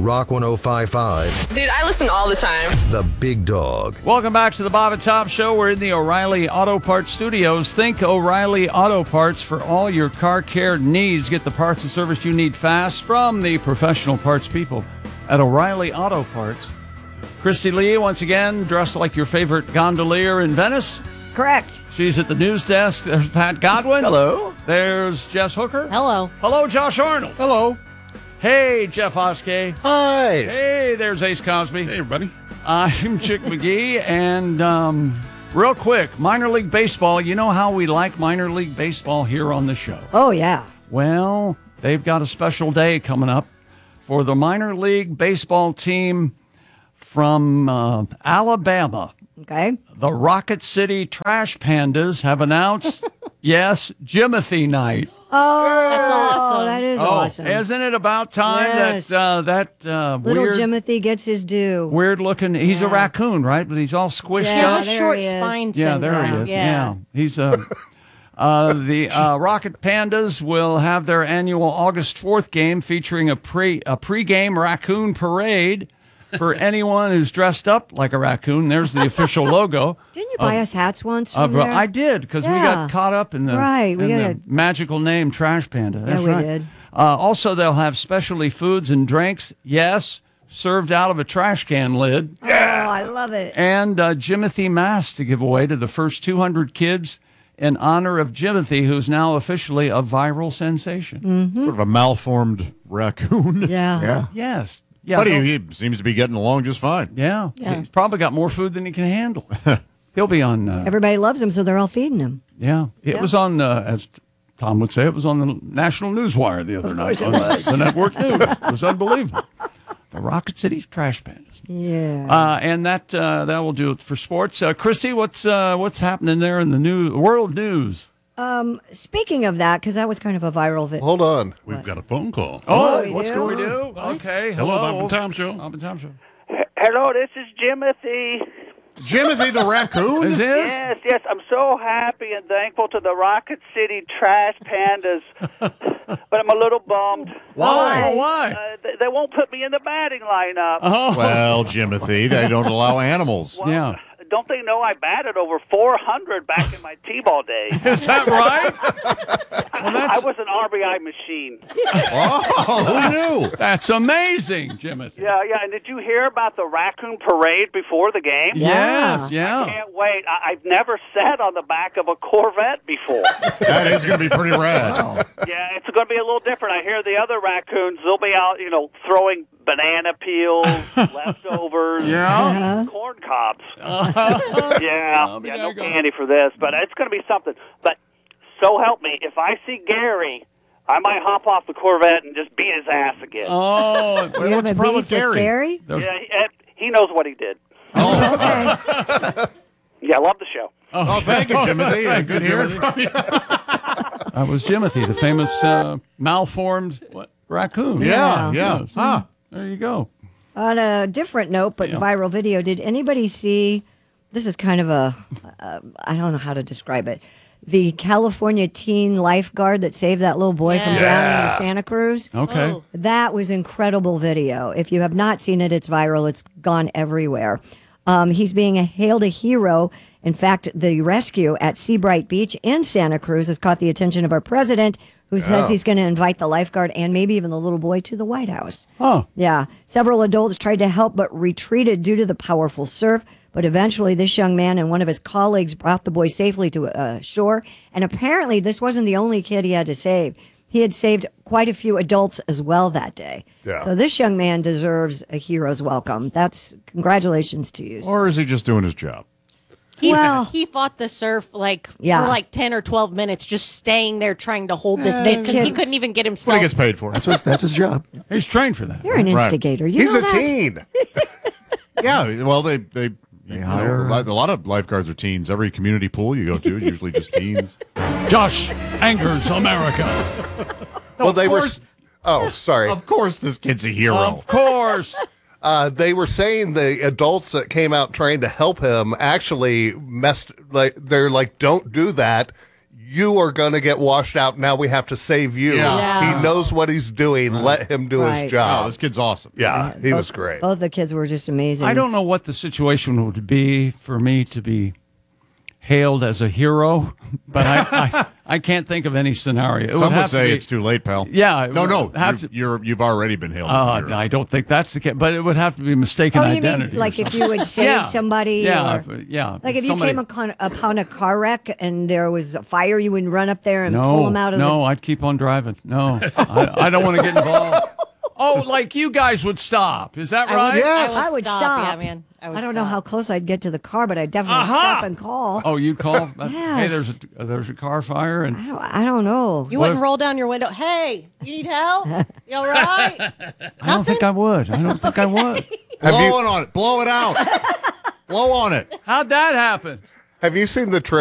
Rock 105.5. Dude, I listen all the time. The Big Dog. Welcome back to the Bob and Tom Show. We're in the O'Reilly Auto Parts studios. Think O'Reilly Auto Parts for all your car care needs. Get the parts and service you need fast from the professional parts people at O'Reilly Auto Parts. Christy Lee, once again, dressed like your favorite gondolier in Venice. Correct. She's at the news desk. There's Pat Godwin. Hello. There's Jess Hooker. Hello. Hello, Josh Arnold. Hello. Hey, Jeff Oskey. Hi. Hey, there's Ace Cosby. Hey, everybody. I'm Chick McGee, and real quick, minor league baseball. You know how we like minor league baseball here on the show. Oh, yeah. Well, they've got a special day coming up for the minor league baseball team from Alabama. Okay. The Rocket City Trash Pandas have announced, yes, Jimothy Night. Oh, That's awesome. That is awesome. Isn't it about time Yes. that Little weird, Jimothy gets his due. weird looking? He's a raccoon, right? But he's all squished Yeah, up. there Short he is. spine Yeah, there he syndrome. is. Yeah, he's the Rocket Pandas will have their annual August 4th game featuring a pregame raccoon parade for anyone who's dressed up like a raccoon. There's the official logo. Didn't you buy us hats once from there? I did, because we Yeah. got caught up in the, Right, we in the did. magical name Trash Panda. That's we right. did. Also, they'll have specialty foods and drinks. Yes, served out of a trash can lid. Oh, I love it. And Jimothy masks to give away to the first 200 kids in honor of Jimothy, who's now officially a viral sensation. Sort of a malformed raccoon. Yeah. Yes. Yeah. But he seems to be getting along just fine. Yeah. He's probably got more food than he can handle. He'll be on. Everybody loves him, so they're all feeding him. Yeah. It was on, as Tom would say, it was on the National Newswire the other night. On the network news. It was unbelievable. The Rocket City Trash Pandas. Yeah. And that will do it for sports. Christy, what's happening there in the world news? Speaking of that, because that was kind of a viral video. Hold on. We've got a phone call. Oh, we what's do? going on? Okay. Hello, Bob and Tom Show. Bob and Tom Show. Hello, this is Jimothy. Jimothy the raccoon? Is this? Yes, I'm so happy and thankful to the Rocket City Trash Pandas, but I'm a little bummed. Why? Oh, why? They won't put me in the batting lineup. Oh, Well, Jimothy, they don't allow animals. Well, yeah. Don't they know I batted over 400 back in my T-ball days? Is that right? I was an RBI machine. Oh, who knew? That's amazing, Jimothy. Yeah, and did you hear about the raccoon parade before the game? Yes, yeah. Can't wait. I've never sat on the back of a Corvette before. That is going to be pretty rad. Yeah, it's going to be a little different. I hear the other raccoons, they'll be out, throwing banana peels, leftovers, Yeah. corn cobs. No candy for this, but it's going to be something. But so help me, if I see Gary, I might hop off the Corvette and just beat his ass again. Oh, You have what's a the problem beef with with Gary? Gary? Yeah, he knows what he did. Okay. Yeah, I love the show. Oh, thank you, Jimothy. Good hearing Jimothy. from you. that was Jimothy, the famous malformed raccoon. Yeah. Yes. Huh. There you go. On a different note, but viral video, did anybody see, this is kind of I don't know how to describe it, the California teen lifeguard that saved that little boy from drowning in Santa Cruz? Okay. Oh. That was incredible video. If you have not seen it, it's viral. It's gone everywhere. He's being hailed a hero. In fact, the rescue at Seabright Beach in Santa Cruz has caught the attention of our president, who says he's going to invite the lifeguard and maybe even the little boy to the White House. Oh. Yeah. Several adults tried to help but retreated due to the powerful surf. But eventually, this young man and one of his colleagues brought the boy safely to shore. And apparently, this wasn't the only kid he had to save. He had saved quite a few adults as well that day. Yeah. So this young man deserves a hero's welcome. That's congratulations to you. Or is he just doing his job? He fought the surf for 10 or 12 minutes, just staying there trying to hold this thing because he couldn't even get What himself. he gets paid for. That's his job. He's trained for that. You're an Right. instigator. You He's know a that? teen. Yeah, well, they hire- a lot of lifeguards are teens. Every community pool you go to, usually just teens. Josh angers America. Well, they were. course. Oh, sorry. Of course, this kid's a hero. Of course. They were saying the adults that came out trying to help him actually messed. They're like, don't do that. you are going to get washed out. Now we have to save you. Yeah. He knows what he's doing. Let him do Right. his Oh, job. this kid's awesome. Yeah, he was great. Both the kids were just amazing. I don't know what the situation would be for me to be hailed as a hero, but I can't think of any scenario. It Some have would to say be- it's too late, pal. Yeah, it No, would have to- you've already been hailed. as a hero. I don't think that's the case, but it would have to be mistaken Oh, you mean identity. or like if something. you would save Yeah. somebody? Yeah, or, yeah. Like if you Somebody- came upon a car wreck and there was a fire, you would run up there and pull them out of no, I'd keep on driving. No, I don't want to get involved. Oh, like you guys would stop. Is that right? yes. I would stop. Yeah, man. I don't know how close I'd get to the car, but I'd definitely stop and call. Oh, you'd call? Hey, Yes. there's a car fire, and I don't know. You What wouldn't if- roll down your window. Hey, you need help? You all right? I don't think I would. I don't think I would. Blow it on it. Blow it out. Blow on it. How'd that happen? Have you seen the